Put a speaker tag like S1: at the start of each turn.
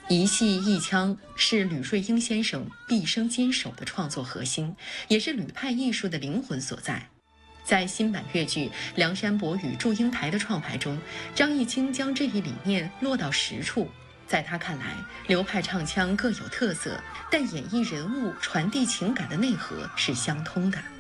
S1: 一戏一腔是吕瑞英先生毕生坚守的创作核心，也是吕派艺术的灵魂所在。在新版粤剧《梁山伯与祝英台》的创排中，张艺兴将这一理念落到实处。在他看来，流派唱腔各有特色，但演绎人物、传递情感的内核是相通的。